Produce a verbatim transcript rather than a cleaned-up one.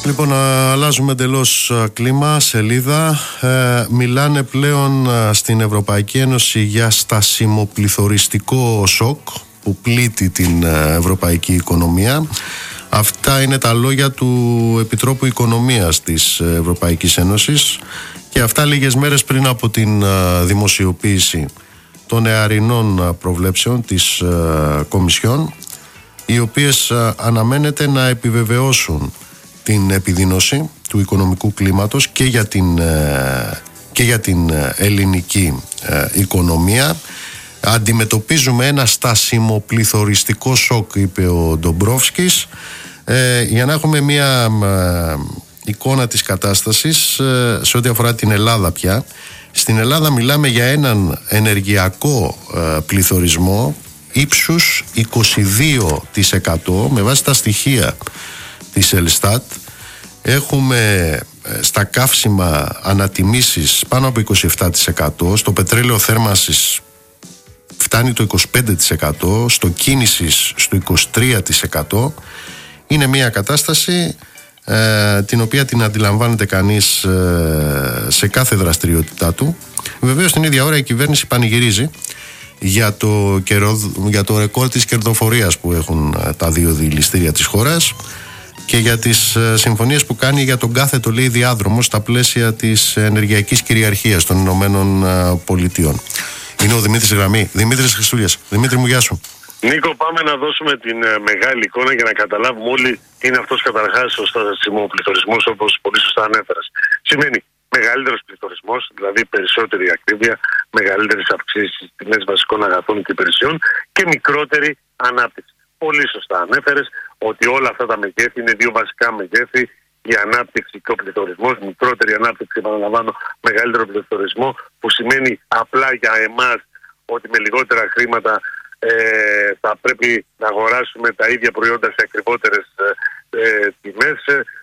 Λοιπόν, αλλάζουμε εντελώς κλίμα, σελίδα. Ε, μιλάνε πλέον στην Ευρωπαϊκή Ένωση για στασιμοπληθωριστικό σοκ που πλήττει την ευρωπαϊκή οικονομία. Αυτά είναι τα λόγια του Επιτρόπου Οικονομίας της Ευρωπαϊκής Ένωσης και αυτά λίγες μέρες πριν από την δημοσιοποίηση των νεαρινών προβλέψεων της Κομισιόν, οι οποίες αναμένεται να επιβεβαιώσουν την επιδείνωση του οικονομικού κλίματος και για την, και για την ελληνική οικονομία. Αντιμετωπίζουμε ένα στασιμοπληθωριστικό σοκ, είπε ο Ντομπρόφσκης. Ε, για να έχουμε μια ε, εικόνα της κατάστασης ε, σε ό,τι αφορά την Ελλάδα πια. Στην Ελλάδα μιλάμε για έναν ενεργειακό ε, πληθωρισμό ύψους είκοσι δύο τοις εκατό με βάση τα στοιχεία της Ελστάτ. Έχουμε στα καύσιμα ανατιμήσεις πάνω από είκοσι επτά τοις εκατό, στο πετρέλαιο θέρμανσης φτάνει το είκοσι πέντε τοις εκατό, στο κίνησης στο είκοσι τρία τοις εκατό. Είναι μια κατάσταση ε, την οποία την αντιλαμβάνεται κανείς ε, σε κάθε δραστηριότητά του. Βεβαίως την ίδια ώρα η κυβέρνηση πανηγυρίζει για το, καιρο, για το ρεκόρ της κερδοφορίας που έχουν τα δύο δηληστήρια της χώρας και για τις συμφωνίες που κάνει για τον κάθετο, λέει, διάδρομο στα πλαίσια της ενεργειακής κυριαρχίας των Ηνωμένων Πολιτειών. Είναι ο Δημήτρης γραμμή. Δημήτρης Χριστούλιας. Δημήτρη μου, γεια σου. Νίκο, πάμε να δώσουμε την ε, μεγάλη εικόνα για να καταλάβουμε όλοι τι είναι αυτός καταρχάς ο στασιμοπληθωρισμός, όπως πολύ σωστά ανέφερες. Σημαίνει μεγαλύτερος πληθωρισμός, δηλαδή περισσότερη ακρίβεια, μεγαλύτερες αυξήσεις στις τιμές βασικών αγαθών και υπηρεσιών και μικρότερη ανάπτυξη. Πολύ σωστά ανέφερες ότι όλα αυτά τα μεγέθη είναι δύο βασικά μεγέθη. Η ανάπτυξη και ο πληθωρισμός, μικρότερη ανάπτυξη, επαναλαμβάνω, μεγαλύτερο πληθωρισμό, που σημαίνει απλά για εμάς ότι με λιγότερα χρήματα ε, θα πρέπει να αγοράσουμε τα ίδια προϊόντα σε ακριβότερες ε, ε, τιμές.